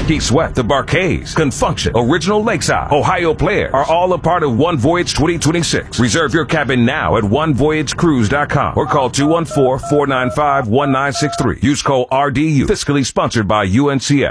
Keith Sweat, the Barkays, Confunction, Original Lakeside, Ohio Player are all a part of One Voyage 2026. Reserve your cabin now at onevoyagecruise.com or call 214-495-1963. Use code RDU. Fiscally sponsored by UNCF.